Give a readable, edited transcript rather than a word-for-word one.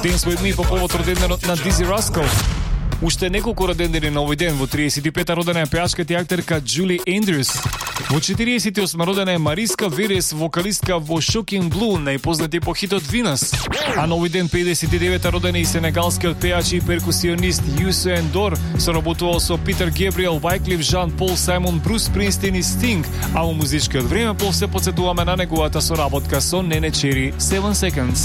Dance With Me по повод роденденот на Дизи Раскал. Уште неколку родендени на овој ден. Во 35-та родена е пеачката и актерка Джули Ендрюс. Во 48 родена е Мариска Верес, вокалистка во Shocking Blue, најпознати по хитот Venus. А на овој ден 59-та родена и сенегалскиот пеач и перкусионист Юсуен Дор, соработувал со Питер Гебриел, Wyclef Jean, Пол Саймон, Брус Спринстин и Стинг, а во музичкиот време се потсетуваме на неговата соработка со Нене Чери 7 Seconds.